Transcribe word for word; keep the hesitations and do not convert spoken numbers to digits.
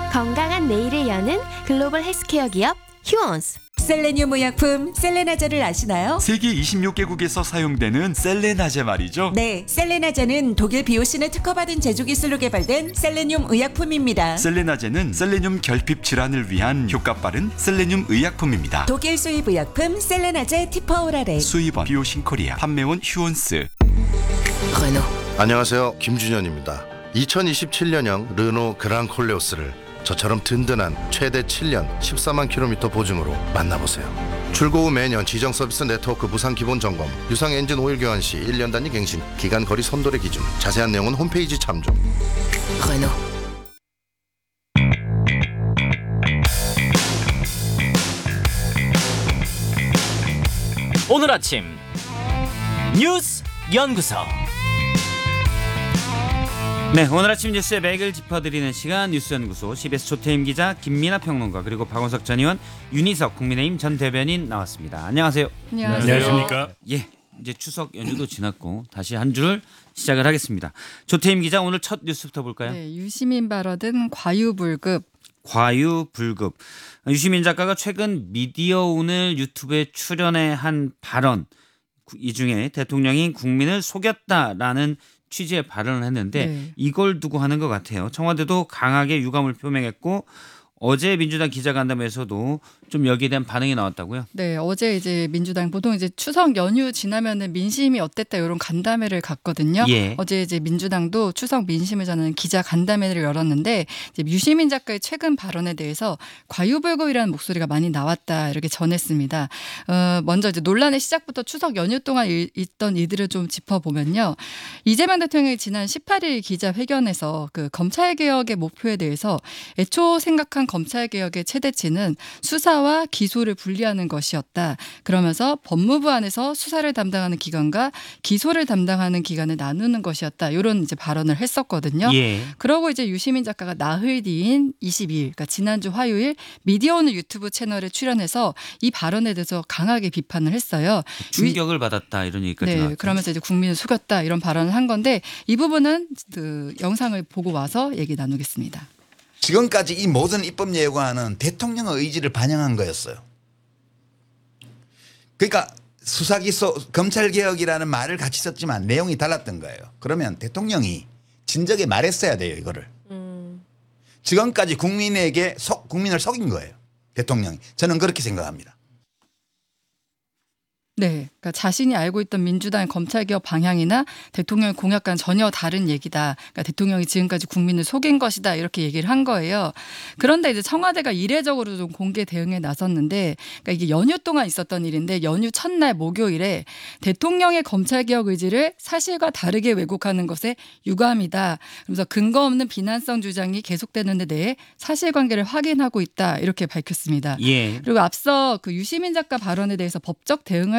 건강한 내일을 여는 글로벌 헬스케어 기업 휴원스. 셀레늄 의약품 셀레나제를 아시나요? 세계 이십육 개국에서 사용되는 셀레나제 말이죠. 네, 셀레나제는 독일 비오신을 특허받은 제조 기술로 개발된 셀레늄 의약품입니다. 셀레나제는 셀레늄 결핍 질환을 위한 효과 빠른 셀레늄 의약품입니다. 독일 수입 의약품 셀레나제 티퍼오랄에 수입원 비오신 코리아, 판매원 휴원스. 르노. 안녕하세요, 김준현입니다. 이천이십칠년형 르노 그랑 콜레오스를 저처럼 든든한 최대 칠 년 십사만 킬로미터 보증으로 만나보세요. 출고 후 매년 지정 서비스 네트워크 무상 기본 점검, 유상 엔진 오일 교환 시 일 년 단위 갱신, 기간 거리 선도의 기준, 자세한 내용은 홈페이지 참조. 르노. 오늘 아침 뉴스 연구소. 네, 오늘 아침 뉴스의 맥을 짚어드리는 시간 뉴스연구소 씨비에스 조태임 기자, 김민아 평론가, 그리고 박원석 전 의원, 윤희석 국민의힘 전 대변인 나왔습니다. 안녕하세요. 안녕하십니까. 예, 이제 추석 연휴도 지났고 다시 한 줄 시작을 하겠습니다. 조태임 기자, 오늘 첫 뉴스부터 볼까요? 네, 유시민 발언은 과유불급. 과유불급. 유시민 작가가 최근 미디어 오늘 유튜브에 출연해 한 발언, 이 중에 대통령이 국민을 속였다라는 취지의 발언을 했는데 네. 이걸 두고 하는 것 같아요. 청와대도 강하게 유감을 표명했고 어제 민주당 기자간담회에서도 좀 여기에 대한 반응이 나왔다고요? 네, 어제 이제 민주당 보통 이제 추석 연휴 지나면은 민심이 어땠다 이런 간담회를 갖거든요. 예. 어제 이제 민주당도 추석 민심을 전하는 기자 간담회를 열었는데 이제 유시민 작가의 최근 발언에 대해서 과유불급이라는 목소리가 많이 나왔다 이렇게 전했습니다. 어, 먼저 이제 논란의 시작부터 추석 연휴 동안 일, 있던 일들을 좀 짚어보면요. 이재명 대통령이 지난 십팔일 기자회견에서 그 검찰 개혁의 목표에 대해서 애초 생각한 검찰 개혁의 최대치는 수사와 기소를 분리하는 것이었다. 그러면서 법무부 안에서 수사를 담당하는 기관과 기소를 담당하는 기관을 나누는 것이었다. 이런 이제 발언을 했었거든요. 예. 그러고 이제 유시민 작가가 나흘 뒤인 이십이일, 그러니까 지난주 화요일 미디어 오늘 유튜브 채널에 출연해서 이 발언에 대해서 강하게 비판을 했어요. 충격을 받았다 이런 얘기까지 네, 나왔죠. 그러면서 이제 국민을 속였다 이런 발언을 한 건데 이 부분은 그 영상을 보고 와서 얘기 나누겠습니다. 지금까지 이 모든 입법 예고안은 대통령의 의지를 반영한 거였어요. 그러니까 수사기소 검찰개혁이라는 말을 같이 썼지만 내용이 달랐던 거예요. 그러면 대통령이 진작에 말했어야 돼요, 이거를. 음. 지금까지 국민에게 속, 국민을 속인 거예요, 대통령이. 저는 그렇게 생각합니다. 네, 그러니까 자신이 알고 있던 민주당의 검찰개혁 방향이나 대통령의 공약과는 전혀 다른 얘기다. 그러니까 대통령이 지금까지 국민을 속인 것이다 이렇게 얘기를 한 거예요. 그런데 이제 청와대가 이례적으로 좀 공개 대응에 나섰는데, 그러니까 이게 연휴 동안 있었던 일인데 연휴 첫날 목요일에 대통령의 검찰개혁 의지를 사실과 다르게 왜곡하는 것에 유감이다. 그러면서 근거 없는 비난성 주장이 계속되는 데 대해 사실관계를 확인하고 있다 이렇게 밝혔습니다. 예. 그리고 앞서 그 유시민 작가 발언에 대해서 법적 대응을